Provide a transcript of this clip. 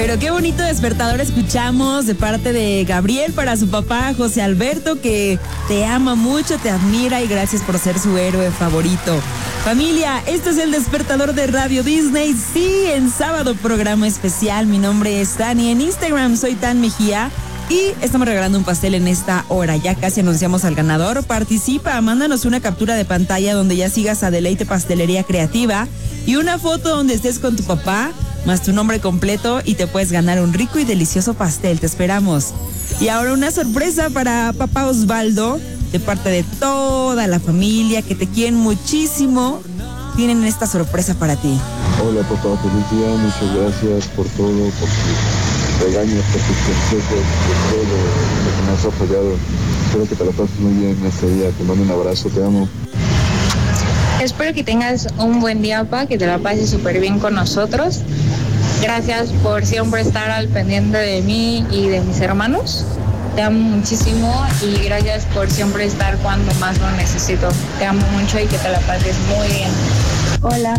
Pero qué bonito despertador escuchamos de parte de Gabriel para su papá José Alberto, que te ama mucho, te admira y gracias por ser su héroe favorito. Familia, este es el despertador de Radio Disney. Sí, en sábado programa especial. Mi nombre es Tani. En Instagram soy Tan Mejía. Y estamos regalando un pastel en esta hora. Ya casi anunciamos al ganador. Participa, mándanos una captura de pantalla donde ya sigas a Deleite Pastelería Creativa y una foto donde estés con tu papá, más tu nombre completo y te puedes ganar un rico y delicioso pastel. Te esperamos. Y ahora una sorpresa para papá Osvaldo, de parte de toda la familia que te quieren muchísimo. Tienen esta sorpresa para ti. Hola papá, feliz día, muchas gracias por todo, por tus regaños, por tus consejos, por todo lo que me has apoyado. Espero que te la pases muy bien este día, te mando un abrazo, te amo. Espero que tengas un buen día, papá, que te la pases súper bien con nosotros. Gracias por siempre estar al pendiente de mí y de mis hermanos. Te amo muchísimo y gracias por siempre estar cuando más lo necesito. Te amo mucho y que te la pases muy bien. Hola,